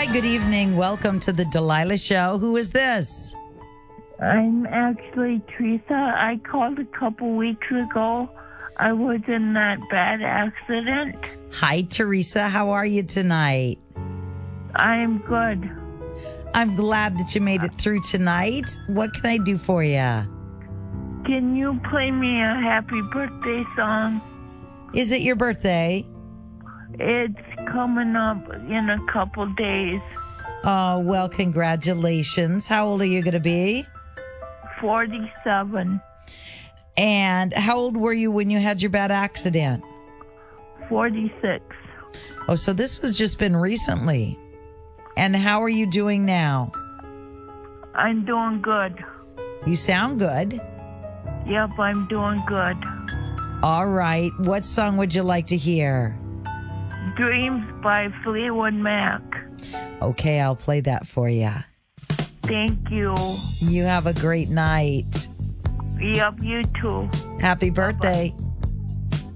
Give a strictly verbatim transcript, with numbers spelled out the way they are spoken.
good evening. Welcome to the Delilah Show. Who is this? I'm actually Teresa. I called a couple weeks ago. I was in that bad accident. Hi, Teresa. How are you tonight? I'm good. I'm glad that you made it through tonight. What can I do for you? Can you play me a happy birthday song? Is it your birthday? It's coming up in a couple days. Oh, well, congratulations. How old are you going to be? forty-seven. And how old were you when you had your bad accident? forty-six. Oh, so this has just been recently. And how are you doing now? I'm doing good. You sound good. Yep, I'm doing good. All right. What song would you like to hear? Dreams by Fleetwood Mac. Okay, I'll play that for you. Thank you. You have a great night. Yep, you too. Happy birthday. Bye-bye.